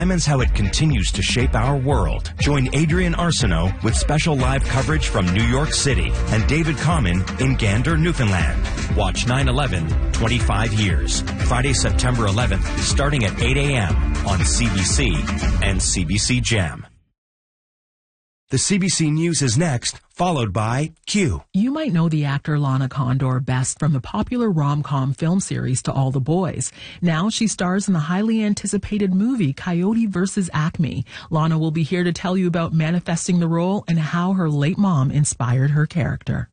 Examines how it continues to shape our world. Join Adrian Arsenault with special live coverage from New York City and David Common in Gander, Newfoundland. Watch 9/11, 25 years. Friday, September 11th, starting at 8 a.m. on CBC and CBC Gem. The CBC News is next, followed by Q. You might know the actor Lana Condor best from the popular rom-com film series To All the Boys. Now she stars in the highly anticipated movie Coyote vs. Acme. Lana will be here to tell you about manifesting the role and how her late mom inspired her character.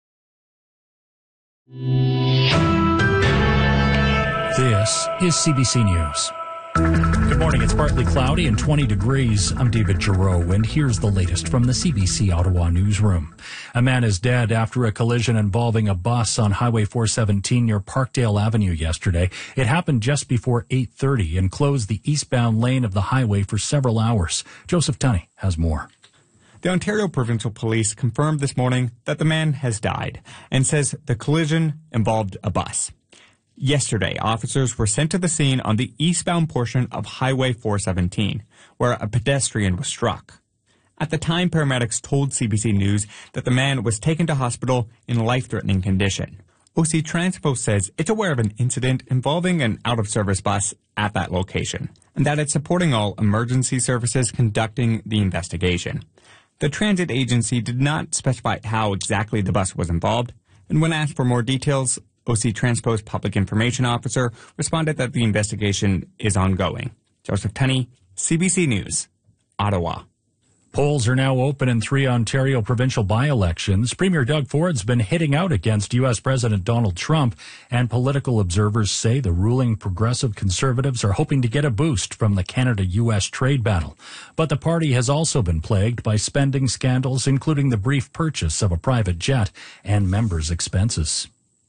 This is CBC News. Good morning. It's partly cloudy and 20 degrees. I'm David Giroux, and here's the latest from the CBC Ottawa newsroom. A man is dead after a collision involving a bus on Highway 417 near Parkdale Avenue yesterday. It happened just before 8:30 and closed the eastbound lane of the highway for several hours. Joseph Tunney has more. The Ontario Provincial Police confirmed this morning that the man has died and says the collision involved a bus. Yesterday, officers were sent to the scene on the eastbound portion of Highway 417, where a pedestrian was struck. At the time, paramedics told CBC News that the man was taken to hospital in life-threatening condition. OC Transpo says it's aware of an incident involving an out-of-service bus at that location, and that it's supporting all emergency services conducting the investigation. The transit agency did not specify how exactly the bus was involved, and when asked for more details, OC Transpo's public information officer responded that the investigation is ongoing. Joseph Tunney, CBC News, Ottawa. Polls are now open in 3 Ontario provincial by-elections. Premier Doug Ford's been hitting out against U.S. President Donald Trump, and political observers say the ruling Progressive Conservatives are hoping to get a boost from the Canada-U.S. trade battle. But the party has also been plagued by spending scandals, including the brief purchase of a private jet and members' expenses.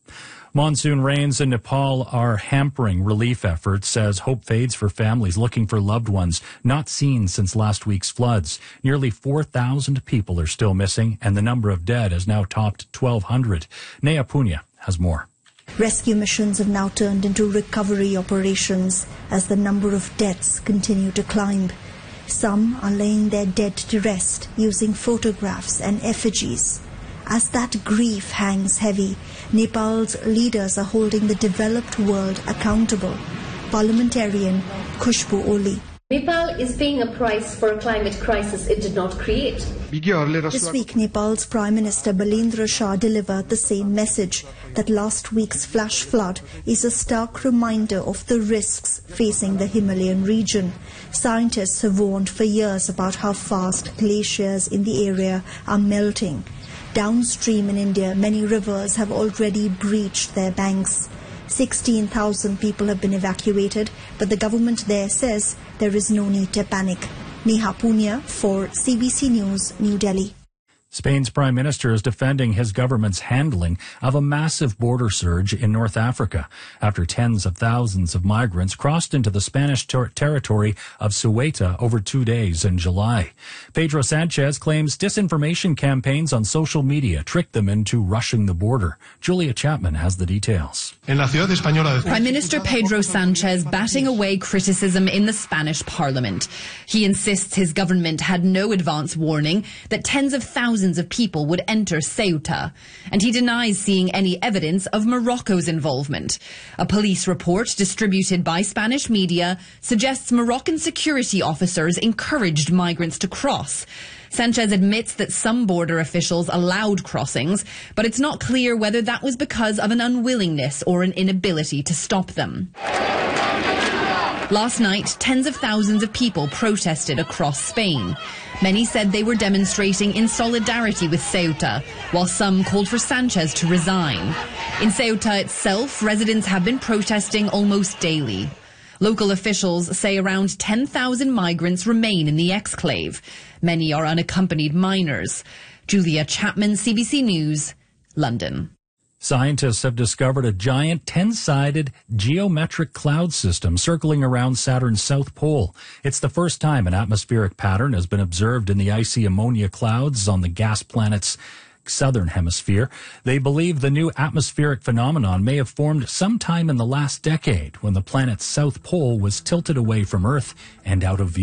Monsoon rains in Nepal are hampering relief efforts as hope fades for families looking for loved ones not seen since last week's floods. Nearly 4,000 people are still missing, and the number of dead has now topped 1,200. Naya Punya has more. Rescue missions have now turned into recovery operations as the number of deaths continue to climb. Some are laying their dead to rest using photographs and effigies. As that grief hangs heavy, Nepal's leaders are holding the developed world accountable. Parliamentarian Khushbu Oli. Nepal is paying a price for a climate crisis it did not create. This week, Nepal's Prime Minister Balendra Shah delivered the same message, that last week's flash flood is a stark reminder of the risks facing the Himalayan region. Scientists have warned for years about how fast glaciers in the area are melting. Downstream in India, many rivers have already breached their banks. 16,000 people have been evacuated, but the government there says there is no need to panic. Neha Punya for CBC News, New Delhi. Spain's prime minister is defending his government's handling of a massive border surge in North Africa after tens of thousands of migrants crossed into the Spanish territory of Ceuta over 2 days in July. Pedro Sanchez claims disinformation campaigns on social media tricked them into rushing the border. Julia Chapman has the details. Prime Minister Pedro Sanchez batting away criticism in the Spanish parliament. He insists his government had no advance warning that tens of thousands of people would enter Ceuta, and he denies seeing any evidence of Morocco's involvement. A police report distributed by Spanish media suggests Moroccan security officers encouraged migrants to cross. Sanchez admits that some border officials allowed crossings, but it's not clear whether that was because of an unwillingness or an inability to stop them. Last night, tens of thousands of people protested across Spain. Many said they were demonstrating in solidarity with Ceuta, while some called for Sanchez to resign. In Ceuta itself, residents have been protesting almost daily. Local officials say around 10,000 migrants remain in the exclave. Many are unaccompanied minors. Julia Chapman, CBC News, London. Scientists have discovered a giant 10-sided geometric cloud system circling around Saturn's south pole. It's the first time an atmospheric pattern has been observed in the icy ammonia clouds on the gas planet's southern hemisphere. They believe the new atmospheric phenomenon may have formed sometime in the last decade when the planet's south pole was tilted away from Earth and out of view.